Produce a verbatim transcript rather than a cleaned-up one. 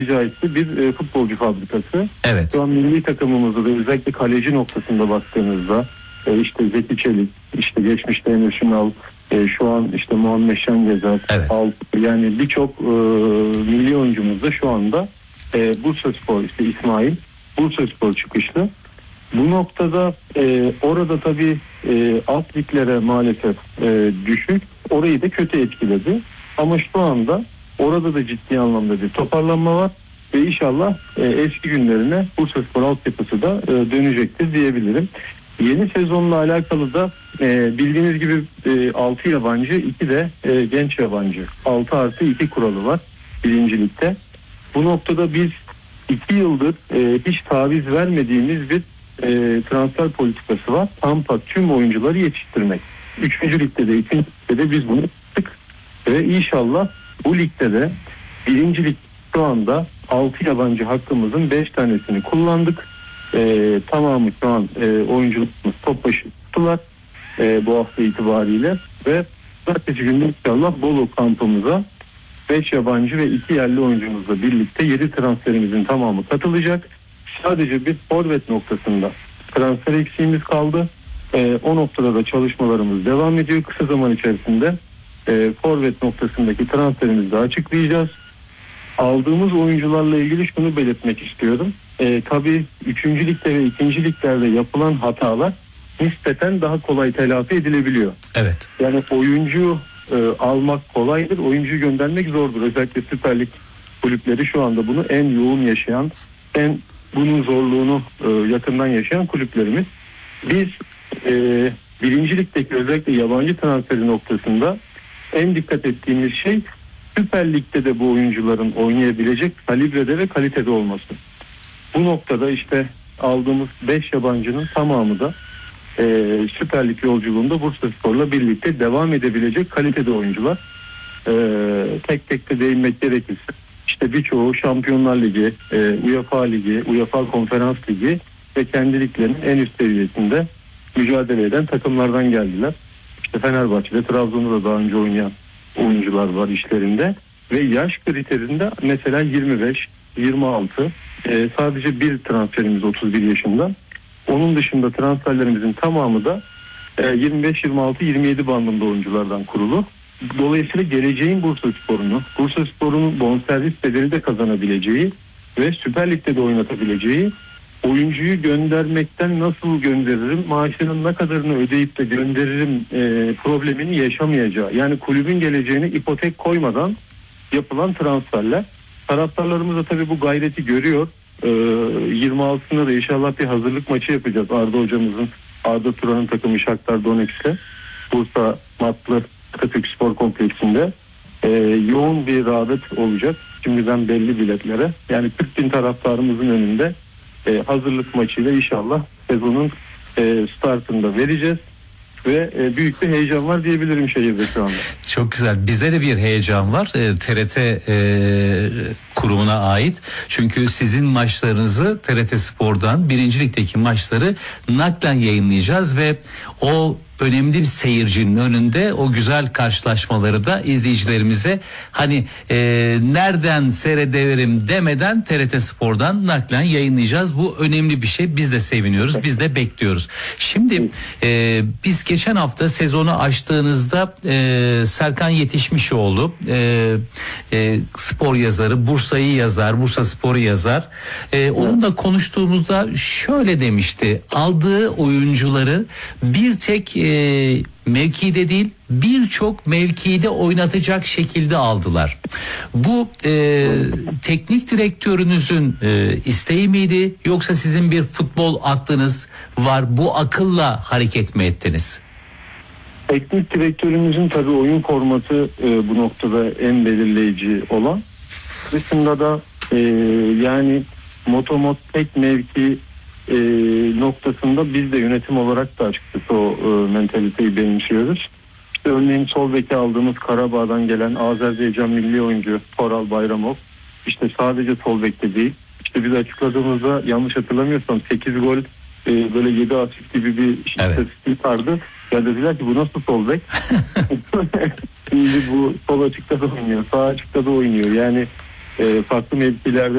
caizse bir e, futbolcu fabrikası. Evet. Şu an milli takımımızda da özellikle kaleci noktasında baktığınızda e, işte Zeki Çelik, işte geçmişte Emre Ünal, e, şu an işte Muhammed Şengezer, evet. Alt, yani birçok e, milli oyuncumuz da şu anda e, Bursaspor, işte İsmail Bursaspor çıkışlı. Bu noktada e, orada tabii e, alt liglere maalesef e, düşük, orayı da kötü etkiledi. Ama şu anda orada da ciddi anlamda bir toparlanma var ve inşallah e, eski günlerine Bursaspor altyapısı da e, dönecektir diyebilirim. Yeni sezonla alakalı da e, bildiğiniz gibi e, altı yabancı, iki de e, genç yabancı. altı artı iki kuralı var birincilikte. Bu noktada biz iki yıldır e, hiç taviz vermediğimiz bir e, transfer politikası var. Tampa tüm oyuncuları yetiştirmek. Üçüncü ligde de, ikinci ligde de biz bunu yaptık. Ve inşallah bu ligde de birinci lig şu anda altı yabancı hakkımızın beş tanesini kullandık. E, tamamı şu an e, oyuncularımız top başı tuttular e, bu hafta itibariyle ve ertesi günde inşallah Bolu kampımıza beş yabancı ve iki yerli oyuncumuzla birlikte yedi transferimizin tamamı katılacak. Sadece bir forvet noktasında transfer eksiğimiz kaldı. E, o noktada da çalışmalarımız devam ediyor. Kısa zaman içerisinde e, forvet noktasındaki transferimizi de açıklayacağız. Aldığımız oyuncularla ilgili şunu belirtmek istiyorum. E, tabii üçüncü ligde ve ikinci liglerde yapılan hatalar nispeten daha kolay telafi edilebiliyor. Evet. Yani oyuncu e, almak kolaydır, oyuncuyu göndermek zordur. Özellikle Süper Lig kulüpleri şu anda bunu en yoğun yaşayan, en bunun zorluğunu e, yakından yaşayan kulüplerimiz. Biz e, birinci ligdeki özellikle yabancı transferi noktasında en dikkat ettiğimiz şey Süper Lig'de de bu oyuncuların oynayabilecek kalibrede ve kalitede olması. Bu noktada işte aldığımız beş yabancının tamamı da e, Süper Lig yolculuğunda Bursaspor'la birlikte devam edebilecek kalitede oyuncular. E, tek tek de değinmek gerekirse işte birçoğu Şampiyonlar Ligi, e, UEFA Ligi, UEFA Konferans Ligi ve kendi liglerinin en üst seviyesinde mücadele eden takımlardan geldiler. İşte Fenerbahçe'de, Trabzon'da da daha önce oynayan oyuncular var işlerinde ve yaş kriterinde mesela yirmi beş, yirmi altı, e, sadece bir transferimiz otuz bir yaşında. Onun dışında transferlerimizin tamamı da e, yirmi beş, yirmi altı, yirmi yedi bandında oyunculardan kurulu. Dolayısıyla geleceğin Bursaspor'unu, Bursaspor'un bonservis bedeli de kazanabileceği ve Süper Lig'de de oynatabileceği, oyuncuyu göndermekten nasıl gönderirim, maaşının ne kadarını ödeyip de gönderirim e, problemini yaşamayacağı. Yani kulübün geleceğini ipotek koymadan yapılan transferler. Taraftarlarımız da tabii bu gayreti görüyor. E, yirmi altısında da inşallah bir hazırlık maçı yapacağız. Arda hocamızın, Arda Turan'ın takımı Shakhtar Donetsk'le Bursa Matlı Atatürk Spor Kompleksinde e, yoğun bir rağbet olacak. Şimdiden belli biletlere. Yani kırk bin taraftarımızın önünde e, hazırlık maçıyla inşallah sezonun e, startında vereceğiz. Ve e, büyük bir heyecan var diyebilirim şehirde şu anda. Çok güzel. Bizde de bir heyecan var. E, T R T e, kurumuna ait. Çünkü sizin maçlarınızı T R T Spor'dan birinci ligdeki maçları naklen yayınlayacağız ve o önemli bir seyircinin önünde o güzel karşılaşmaları da izleyicilerimize hani e, nereden seyredebilirim demeden T R T Spor'dan naklen yayınlayacağız. Bu önemli bir şey. Biz de seviniyoruz. Biz de bekliyoruz. Şimdi e, biz geçen hafta sezonu açtığınızda e, Serkan Yetişmişoğlu e, e, spor yazarı, Bursa'yı yazar, Bursa Spor'u yazar. E, onunla konuştuğumuzda şöyle demişti. Aldığı oyuncuları bir tek e, mevkide değil birçok mevkide oynatacak şekilde aldılar. Bu e, teknik direktörünüzün e, isteği miydi yoksa sizin bir futbol aklınız var, bu akılla hareket mi ettiniz? Teknik direktörümüzün tabii oyun formatı e, bu noktada en belirleyici olan. Dışında da e, yani motomot tek mevki E, noktasında biz de yönetim olarak da açıkçası o e, mentaliteyi benimsiyoruz. İşte örneğin sol beki aldığımız Karabağ'dan gelen Azerbaycan milli oyuncu Koral Bayramov işte sadece sol bekte değil. İşte biz açıkladığımızda yanlış hatırlamıyorsam sekiz gol e, böyle yedi asist gibi bir istatistik evet. vardı. Ya dediler ki bu nasıl sol bek? Şimdi bu sol açıkta da oynuyor, sağ açıkta da oynuyor. Yani e, farklı mevkilerde